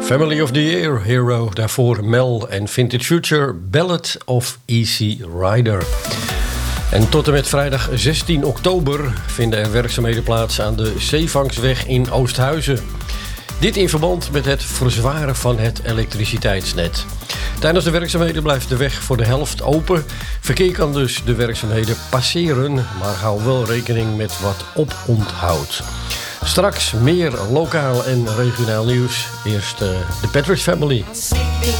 Family of the Year Hero, daarvoor Mel en Vintage Future, Ballad of Easy Rider. En tot en met vrijdag 16 oktober vinden er werkzaamheden plaats aan de Zeevangsweg in Oosthuizen. Dit in verband met het verzwaren van het elektriciteitsnet. Tijdens de werkzaamheden blijft de weg voor de helft open. Verkeer kan dus de werkzaamheden passeren, maar hou wel rekening met wat oponthoud. Straks meer lokaal en regionaal nieuws. Eerst de Patrick Family.